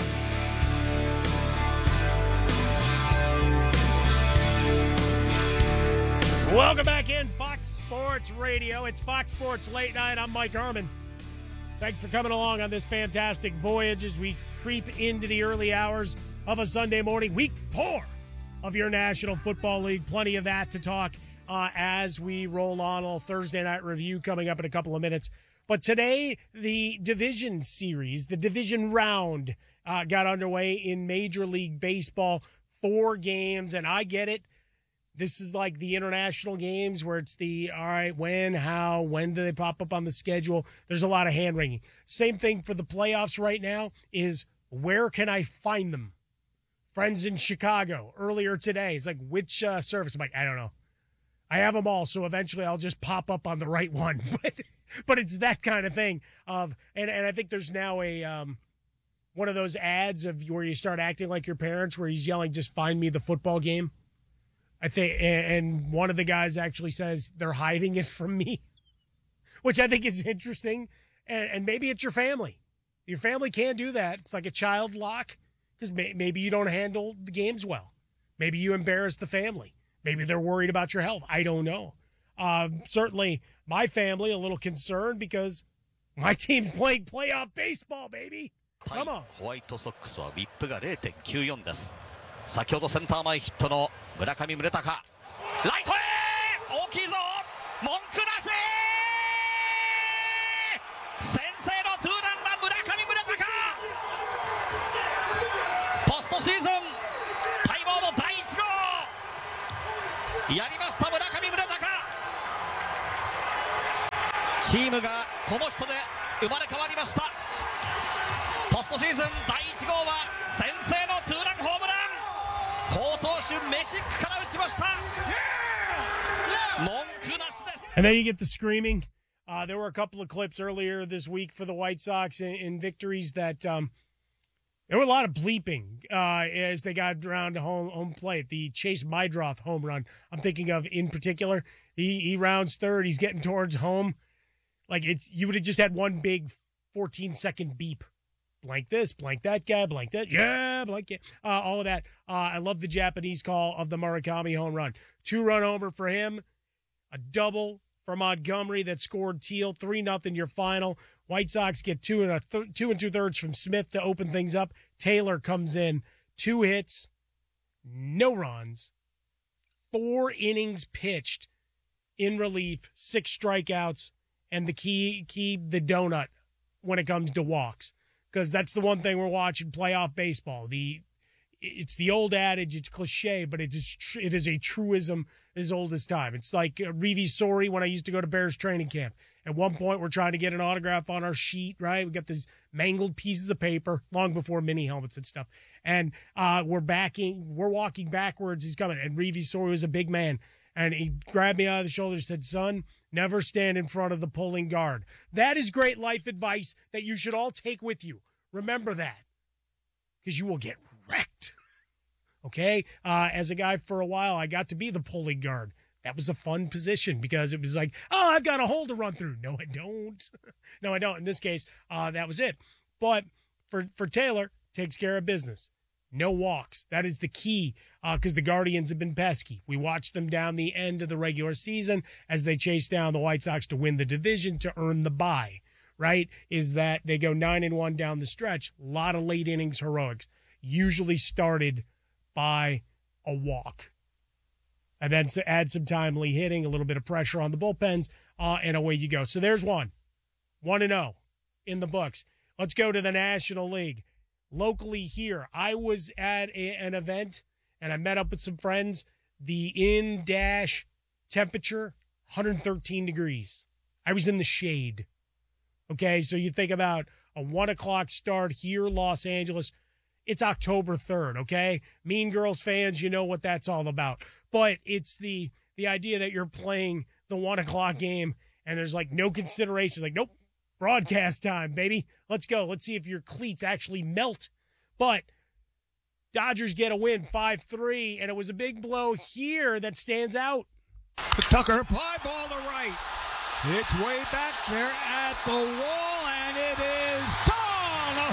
Welcome back in Fox Sports Radio. It's Fox Sports Late Night. I'm Mike Herman. Thanks for coming along on this fantastic voyage as we creep into the early hours of a Sunday morning, week 4 of your National Football League. Plenty of that to talk as we roll on. A little Thursday night review coming up in a couple of minutes. But today, the division series, the division round, got underway in Major League Baseball. 4 games, and I get it. This is like the international games where it's all right, when, how, when do they pop up on the schedule? There's a lot of hand-wringing. Same thing for the playoffs right now is where can I find them? Friends in Chicago earlier today. It's like, which service? I'm like, I don't know. I have them all, so eventually I'll just pop up on the right one. But it's that kind of thing. And I think there's now a one of those ads of where you start acting like your parents where he's yelling, just find me the football game. I think, and one of the guys actually says they're hiding it from me, which I think is interesting. And maybe it's your family. Your family can't do that. It's like a child lock because maybe you don't handle the games well. Maybe you embarrass the family. Maybe they're worried about your health. I don't know. Certainly, my family a little concerned because my team's playing playoff baseball, baby. Come on. ホワイトソックスは VIP が 0.94 です。先ほどセンター前ヒットの村上宗隆。ライトへ大きいぞ文句なし先制のツーランだ村上宗隆ポストシーズン待望の第1号やりました村上宗隆チームがこの人で生まれ変わりましたポストシーズン第1号は先制のツーランホームラン好投手メシックから打ちました文句なしです And then you get the screaming There were a couple of clips earlier this week for the White Sox in victories that there were a lot of bleeping as they got around to home plate. The Chase Mydroth home run, I'm thinking of in particular. He rounds third. He's getting towards home. Like, you would have just had one big 14-second beep. Blank this, blank that guy, blank that. Yeah, blank it. All of that. I love the Japanese call of the Murakami home run. 2-run homer for him. A double for Montgomery that scored Teal. 3-0 your final. White Sox get 2 2/3 from Smith to open things up. Taylor comes in. 2 hits, no runs, 4 innings pitched in relief, 6 strikeouts, and the key the donut when it comes to walks. Because that's the one thing we're watching playoff baseball. It's the old adage, it's cliche, but it is a truism as old as time. It's like Reeve Sori when I used to go to Bears training camp. At one point, we're trying to get an autograph on our sheet, right? We got these mangled pieces of paper, long before mini helmets and stuff. And we're walking backwards. He's coming. And Reeve Sori was a big man. And he grabbed me out of the shoulder and said, "Son, never stand in front of the pulling guard." That is great life advice that you should all take with you. Remember that, because you will get wrecked. Okay? As a guy for a while, I got to be the pulling guard. That was a fun position because it was like, oh, I've got a hole to run through. No, I don't. No, I don't. In this case, that was it. But for Taylor, takes care of business. No walks. That is the key because the Guardians have been pesky. We watched them down the end of the regular season as they chase down the White Sox to win the division to earn the bye, right? Is that they go 9-1 down the stretch. A lot of late innings heroics, usually started by a walk. And then add some timely hitting, a little bit of pressure on the bullpens, and away you go. So there's 1-0 in the books. Let's go to the National League. Locally here, I was at an event, and I met up with some friends. The in-dash temperature, 113 degrees. I was in the shade. Okay, so you think about a 1 o'clock start here, Los Angeles. It's October 3rd, okay? Mean Girls fans, you know what that's all about. But it's the idea that you're playing the 1 o'clock game, and there's, like, no consideration. Like, nope. Broadcast time, baby. Let's go. Let's see if your cleats actually melt. But Dodgers get a win, 5-3, and it was a big blow here that stands out. The Tucker fly ball to right. It's way back there at the wall, and it is gone. A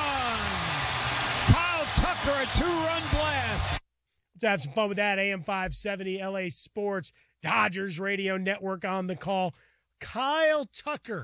home run. Kyle Tucker, a 2-run blast. Let's have some fun with that. AM 570, LA Sports, Dodgers Radio Network on the call. Kyle Tucker.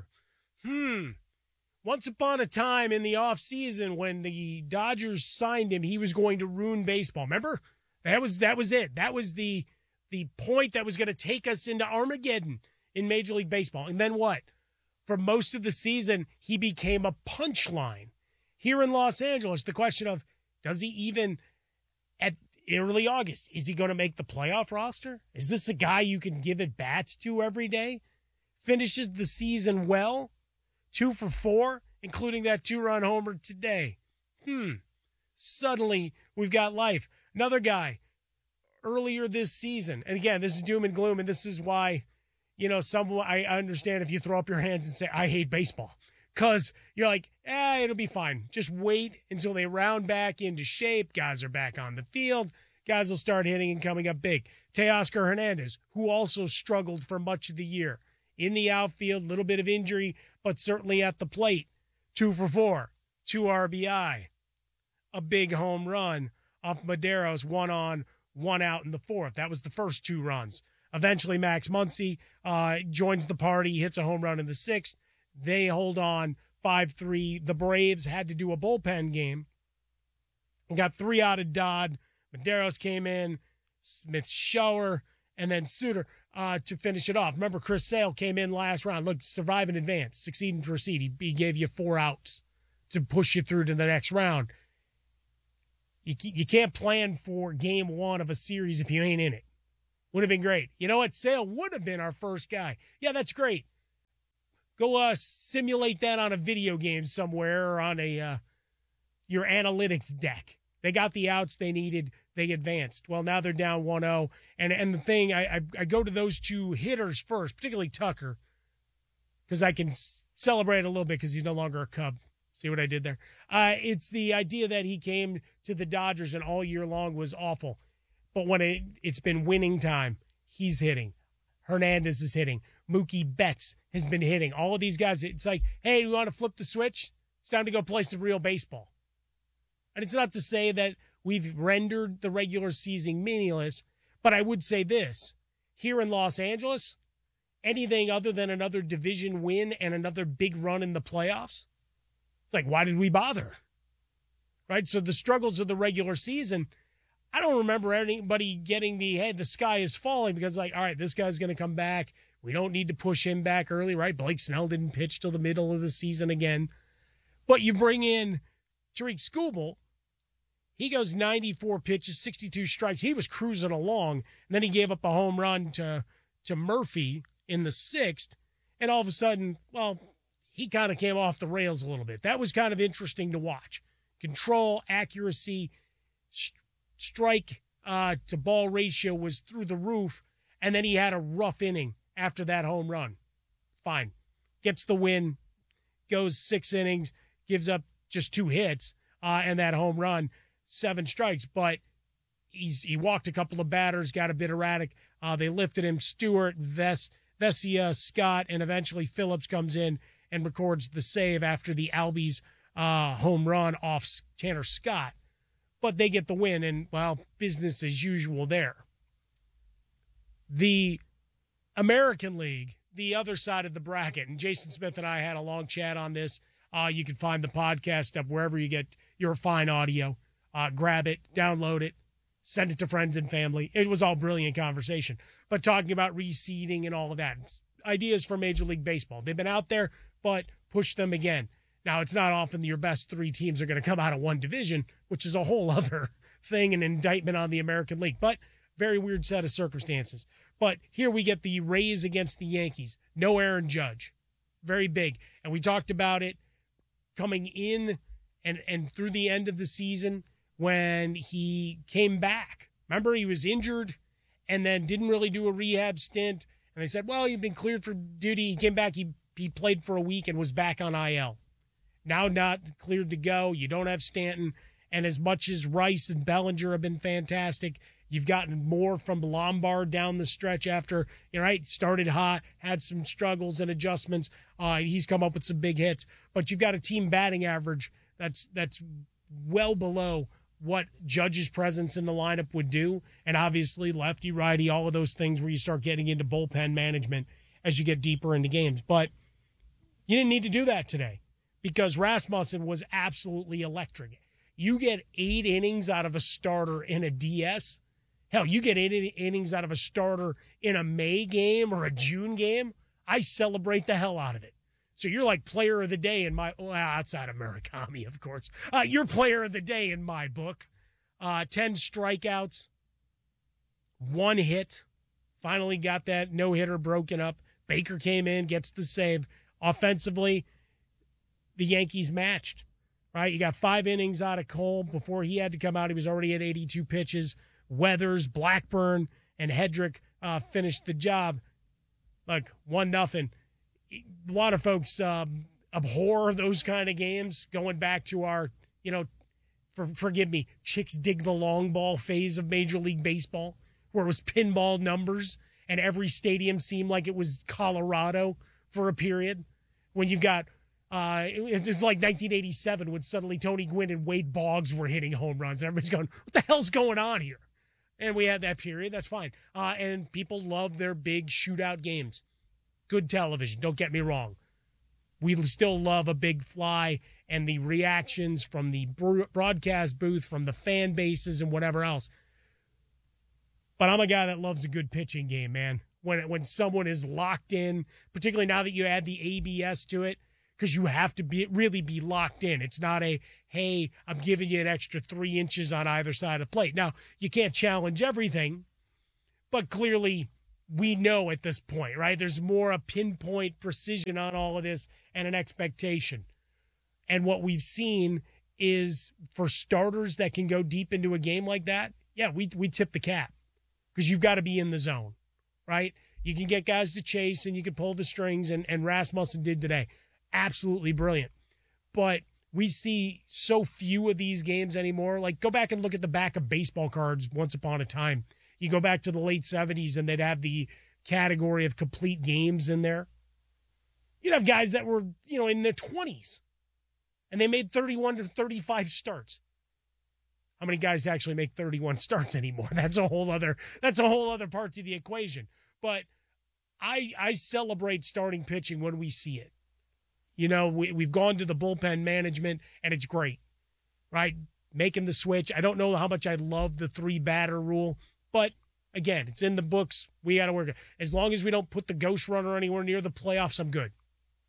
Once upon a time in the offseason when the Dodgers signed him, he was going to ruin baseball. Remember? That was it. That was the point that was going to take us into Armageddon in Major League Baseball. And then what? For most of the season, he became a punchline. Here in Los Angeles, the question of, does he even, at early August, is he going to make the playoff roster? Is this a guy you can give at bats to every day? Finishes the season well? 2 for 4, including that 2-run homer today. Suddenly, we've got life. Another guy, earlier this season, and again, this is doom and gloom, and this is why, I understand if you throw up your hands and say, I hate baseball. Because you're like, it'll be fine. Just wait until they round back into shape. Guys are back on the field. Guys will start hitting and coming up big. Teoscar Hernandez, who also struggled for much of the year. In the outfield, little bit of injury, but certainly at the plate. 2 for 4, 2 RBI. A big home run off Maderos, 1 on, 1 out in the 4th. That was the first 2 runs. Eventually, Max Muncy joins the party, hits a home run in the 6th. They hold on 5-3. The Braves had to do a bullpen game. Got 3 out of Dodd. Maderos came in, Smith Shower, and then Suter to finish it off. Remember, Chris Sale came in last round. Look, survive and advance, succeed and proceed. He gave you 4 outs to push you through to the next round. You can't plan for game 1 of a series if you ain't in it. Would have been great. You know what? Sale would have been our first guy. Yeah, that's great. Go simulate that on a video game somewhere or on your analytics deck. They got the outs they needed. They advanced. Well, now they're down 1-0. And the thing, I go to those 2 hitters first, particularly Tucker. because I can celebrate a little bit because he's no longer a Cub. See what I did there? It's the idea that he came to the Dodgers and all year long was awful. But when it's been winning time, he's hitting. Hernandez is hitting. Mookie Betts has been hitting. All of these guys, it's like, hey, we want to flip the switch? It's time to go play some real baseball. And it's not to say that we've rendered the regular season meaningless, but I would say this. Here in Los Angeles, anything other than another division win and another big run in the playoffs, it's like, why did we bother? Right? So the struggles of the regular season, I don't remember anybody getting the sky is falling because, like, all right, this guy's going to come back. We don't need to push him back early, right? Blake Snell didn't pitch till the middle of the season again. But you bring in Tariq Skubal. He goes 94 pitches, 62 strikes. He was cruising along, and then he gave up a home run to Murphy in the 6th, and all of a sudden, well, he kind of came off the rails a little bit. That was kind of interesting to watch. Control, accuracy, strike to ball ratio was through the roof, and then he had a rough inning after that home run. Fine. Gets the win, goes 6 innings, gives up just 2 hits, and that home run, 7 strikes. But he walked a couple of batters, got a bit erratic. They lifted him. Stewart, Vesia, Scott, and eventually Phillips comes in and records the save after the Albies home run off Tanner Scott. But they get the win, and, well, business as usual there. The American League, the other side of the bracket, and Jason Smith and I had a long chat on this. You can find the podcast up wherever you get your fine audio. Grab it, download it, send it to friends and family. It was all brilliant conversation. But talking about reseeding and all of that, ideas for Major League Baseball. They've been out there, but push them again. Now, it's not often your best 3 teams are going to come out of one division, which is a whole other thing, an indictment on the American League. But very weird set of circumstances. But here we get the Rays against the Yankees. No Aaron Judge. Very big. And we talked about it coming in and through the end of the season when he came back. Remember, he was injured and then didn't really do a rehab stint. And they said, well, you've been cleared for duty. He came back. He played for a week and was back on IL. Now not cleared to go. You don't have Stanton. And as much as Rice and Bellinger have been fantastic, you've gotten more from Lombard down the stretch after, started hot, had some struggles and adjustments. He's come up with some big hits. But you've got a team batting average that's well below what Judge's presence in the lineup would do. And obviously lefty, righty, all of those things where you start getting into bullpen management as you get deeper into games. But you didn't need to do that today because Rasmussen was absolutely electric. You get 8 innings out of a starter in a DS. Hell, you get 8 innings out of a starter in a May game or a June game. I celebrate the hell out of it. So you're like player of the day in my, outside of Murakami, of course. You're player of the day in my book. 10 strikeouts, 1 hit. Finally got that no-hitter broken up. Baker came in, gets the save. Offensively, the Yankees matched. Right? You got 5 innings out of Cole. Before he had to come out, he was already at 82 pitches. Weathers, Blackburn, and Hedrick finished the job. Look, 1-0. A lot of folks abhor those kind of games, going back to our, forgive me, chicks dig the long ball phase of Major League Baseball, where it was pinball numbers and every stadium seemed like it was Colorado for a period. When you've got, it's like 1987 when suddenly Tony Gwynn and Wade Boggs were hitting home runs. Everybody's going, what the hell's going on here? And we had that period. That's fine. And people love their big shootout games. Good television. Don't get me wrong. We still love a big fly and the reactions from the broadcast booth, from the fan bases and whatever else. But I'm a guy that loves a good pitching game, man. When someone is locked in, particularly now that you add the ABS to it, because you have to really be locked in. It's not a, hey, I'm giving you an extra 3 inches on either side of the plate. Now, you can't challenge everything, but clearly we know at this point, right? There's more a pinpoint precision on all of this and an expectation. And what we've seen is for starters that can go deep into a game like that, yeah, we tip the cap because you've got to be in the zone, right? You can get guys to chase, and you can pull the strings, and Rasmussen did today. Absolutely brilliant. But we see so few of these games anymore. Like, go back and look at the back of baseball cards once upon a time. You go back to the late 70s, and they'd have the category of complete games in there. You'd have guys that were, in their 20s, and they made 31 to 35 starts. How many guys actually make 31 starts anymore? That's a whole other part to the equation. But I celebrate starting pitching when we see it. We've gone to the bullpen management, and it's great, right? Making the switch. I don't know how much I love the 3-batter rule, but again, it's in the books. We got to work it. As long as we don't put the ghost runner anywhere near the playoffs, I'm good.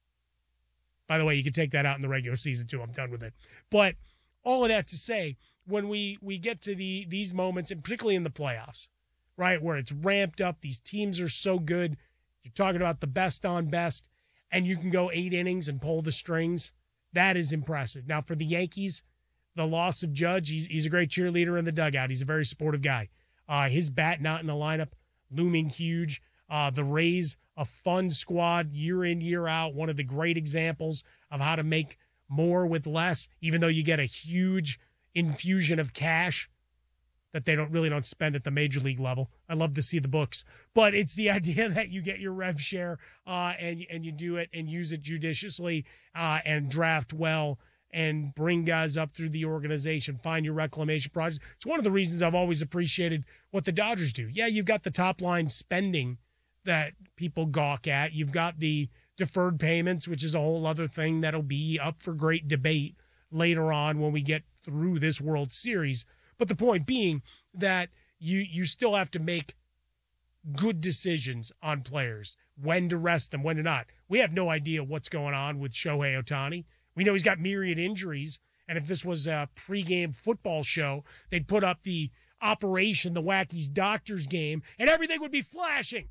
By the way, you can take that out in the regular season too. I'm done with it. But all of that to say, when we get to these moments, and particularly in the playoffs, right, where it's ramped up, these teams are so good. You're talking about the best on best, and you can go 8 innings and pull the strings. That is impressive. Now, for the Yankees, the loss of Judge, he's a great cheerleader in the dugout. He's a very supportive guy. His bat not in the lineup, looming huge. The Rays, a fun squad year in, year out. One of the great examples of how to make more with less, even though you get a huge infusion of cash that they don't spend at the major league level. I love to see the books, but it's the idea that you get your rev share and you do it and use it judiciously and draft well and bring guys up through the organization, find your reclamation projects. It's one of the reasons I've always appreciated what the Dodgers do. Yeah, you've got the top line spending that people gawk at. You've got the deferred payments, which is a whole other thing that'll be up for great debate later on when we get through this World Series. But the point being that you still have to make good decisions on players, when to rest them, when to not. We have no idea what's going on with Shohei Ohtani. We know he's got myriad injuries, and if this was a pregame football show, they'd put up the Operation the Wacky's Doctors game, and everything would be flashing.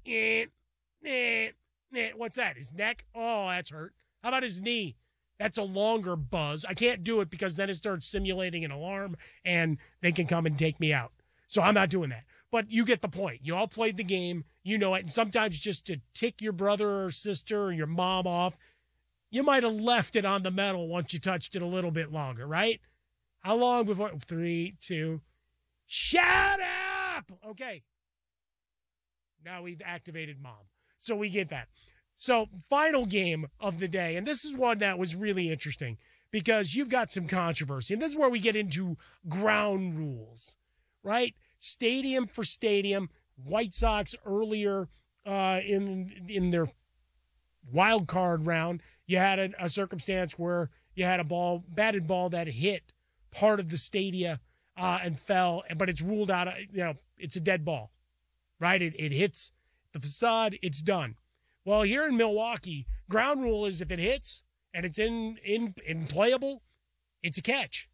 What's that? His neck? Oh, that's hurt. How about his knee? That's a longer buzz. I can't do it because then it starts simulating an alarm, and they can come and take me out. So I'm not doing that. But you get the point. You all played the game. You know it. And sometimes just to tick your brother or sister or your mom off, you might have left it on the metal once you touched it a little bit longer, right? How long before? 3, 2. Shut up! Okay. Now we've activated mom. So we get that. So final game of the day, and this is one that was really interesting because you've got some controversy, and this is where we get into ground rules, right? Stadium for stadium. White Sox earlier in their wild card round, you had a circumstance where you had a batted ball that hit part of the stadia and fell, but it's ruled out. It's a dead ball, right? It hits the facade, it's done. Well, here in Milwaukee, ground rule is if it hits and it's in playable, it's a catch.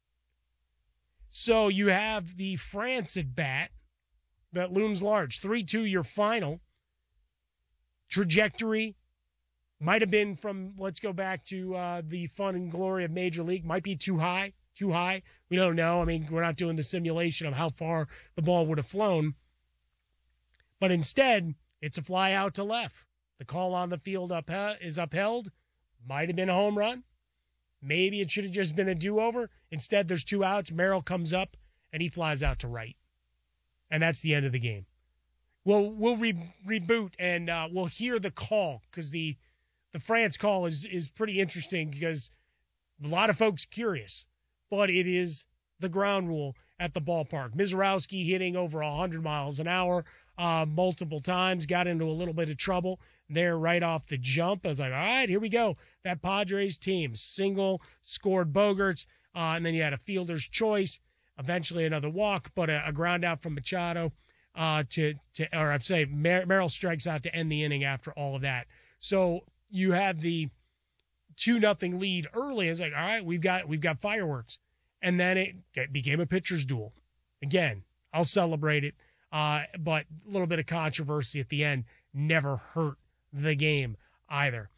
So you have the France at bat that looms large. 3-2 your final. Trajectory might have been from, let's go back to the fun and glory of Major League, might be too high. We don't know. I mean, we're not doing the simulation of how far the ball would have flown. But instead, it's a fly out to left. The call on the field is upheld. Might have been a home run. Maybe it should have just been a do-over. Instead, there's 2 outs. Merrill comes up, and he flies out to right. And that's the end of the game. We'll reboot, and we'll hear the call, because the France call is pretty interesting because a lot of folks curious. But it is the ground rule at the ballpark. Mizorowski hitting over 100 miles an hour multiple times, got into a little bit of trouble there right off the jump. I was like, all right, here we go. That Padres team single, scored Bogaerts, and then you had a fielder's choice, eventually another walk, but a ground out from Machado Merrill strikes out to end the inning after all of that. So you have the 2-0 lead early. It's like, all right, we've got fireworks. And then it became a pitcher's duel. Again, I'll celebrate it, but a little bit of controversy at the end never hurt the game either.